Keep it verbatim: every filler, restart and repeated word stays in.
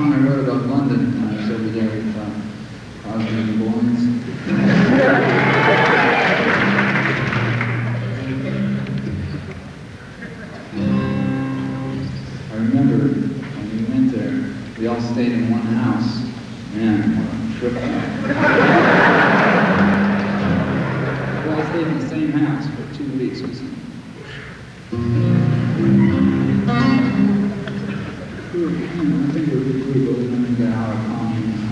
song I wrote about London when I was over there with uh, Crosby and the Boys. I remember when we went there, we all stayed in one house. Man, what a trip. We all stayed in the same house for two weeks. It was we were, you know, I think we were really good, but we didn't get out of